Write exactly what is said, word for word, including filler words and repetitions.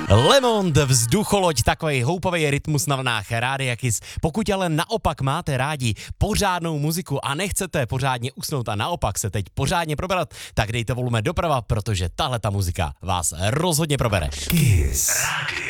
Lemond, vzducholoď, takovej houpový rytmus na vlnách Rádia Kiss. Pokud ale naopak máte rádi pořádnou muziku a nechcete pořádně usnout a naopak se teď pořádně probrat, tak dejte volume doprava, protože tahle ta muzika vás rozhodně probere. Kiss Radio.